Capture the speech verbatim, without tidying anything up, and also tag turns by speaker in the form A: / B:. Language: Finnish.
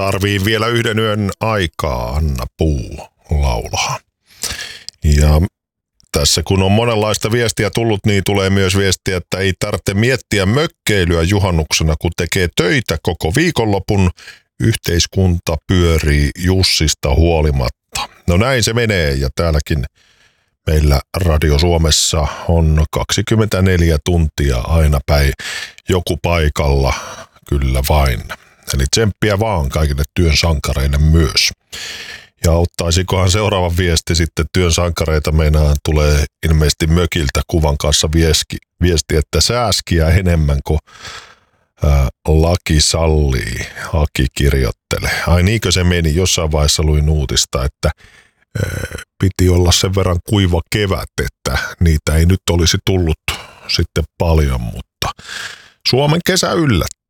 A: Tarvii vielä yhden yön aikaa, Anna Puu laulaa. Ja tässä kun on monenlaista viestiä tullut, niin tulee myös viestiä, että ei tarvitse miettiä mökkeilyä juhannuksena, kun tekee töitä koko viikonlopun. Yhteiskunta pyörii Jussista huolimatta. No näin se menee, ja täälläkin meillä Radio Suomessa on kaksikymmentäneljä tuntia aina päin joku paikalla, kyllä vain. Eli tsemppiä vaan kaikille työn sankareille myös. Ja ottaisikohan seuraava viesti sitten työn sankareita, meinaan tulee ilmeisesti mökiltä kuvan kanssa viesti, viesti että sääskiä enemmän kuin ää, laki sallii, Aki kirjoittelee. Ai niinkö se meni, jossain vaiheessa luin uutista, että ää, piti olla sen verran kuiva kevät, että niitä ei nyt olisi tullut sitten paljon, mutta Suomen kesä yllätti.